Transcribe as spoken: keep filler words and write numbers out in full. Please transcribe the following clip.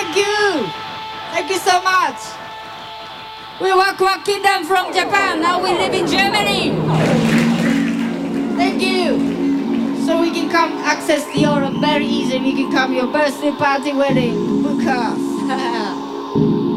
Thank you. Thank you so much. We Waku Waku Kingdom from Japan. Now we live in Germany. Thank you. So we can come access the Europe very easy. We can come your birthday party, wedding, book us.